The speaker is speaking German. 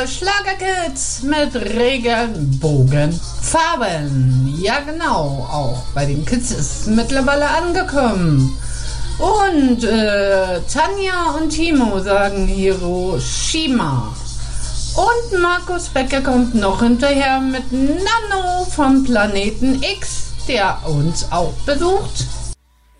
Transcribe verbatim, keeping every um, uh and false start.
Schlagerkids mit Regenbogenfarben. Ja genau, auch bei den Kids ist es mittlerweile angekommen. Und äh, Tanja und Timo sagen Hiroshima. Und Markus Becker kommt noch hinterher mit Nano vom Planeten X, der uns auch besucht.